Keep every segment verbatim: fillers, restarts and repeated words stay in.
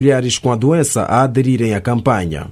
mulheres com a doença a aderirem à campanha.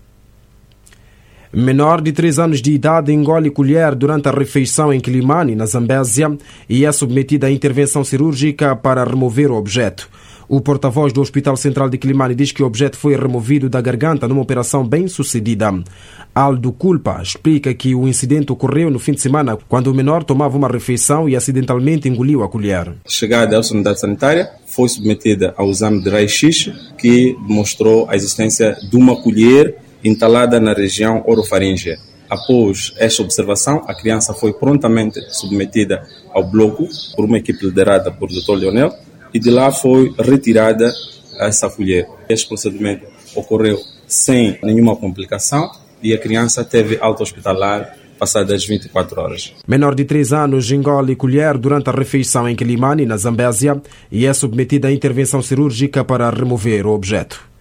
Menor de três anos de idade engole colher durante a refeição em Quilimane, na Zambésia, e é submetida a intervenção cirúrgica para remover o objeto. O porta-voz do Hospital Central de Quilimane diz que o objeto foi removido da garganta numa operação bem sucedida. Aldo Culpa explica que o incidente ocorreu no fim de semana, quando o menor tomava uma refeição e acidentalmente engoliu a colher. Chegada à unidade sanitária, foi submetida ao exame de raio-x, que demonstrou a existência de uma colher instalada na região orofaríngea. Após esta observação, a criança foi prontamente submetida ao bloco por uma equipe liderada por doutor Leonel, e de lá foi retirada essa colher. Este procedimento ocorreu sem nenhuma complicação e a criança teve alta hospitalar passadas vinte e quatro horas. Menor de três anos engole colher durante a refeição em Quilimane, na Zambésia, e é submetida a intervenção cirúrgica para remover o objeto.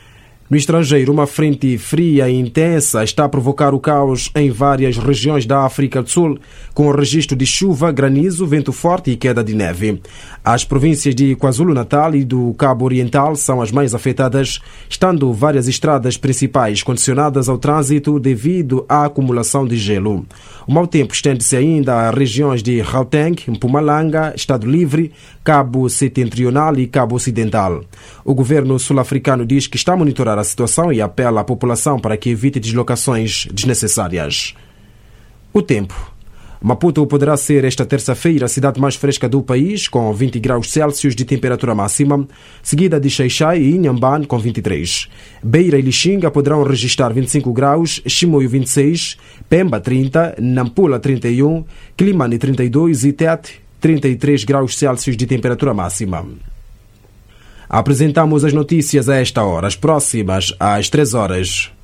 No estrangeiro, uma frente fria e intensa está a provocar o caos em várias regiões da África do Sul, com o registro de chuva, granizo, vento forte e queda de neve. As províncias de KwaZulu-Natal e do Cabo Oriental são as mais afetadas, estando várias estradas principais condicionadas ao trânsito devido à acumulação de gelo. O mau tempo estende-se ainda a regiões de Gauteng, Mpumalanga, Estado Livre, Cabo Setentrional e Cabo Ocidental. O governo sul-africano diz que está a monitorar a situação e apela à população para que evite deslocações desnecessárias. O tempo. Maputo poderá ser esta terça-feira a cidade mais fresca do país, com vinte graus Celsius de temperatura máxima, seguida de Xai-Xai e Inhambane com vinte e três. Beira e Lixinga poderão registrar vinte e cinco graus, Chimoio vinte e seis, Pemba trinta, Nampula trinta e um, Quilimane trinta e dois e Tete trinta e três graus Celsius de temperatura máxima. Apresentamos as notícias a esta hora, as próximas às três horas.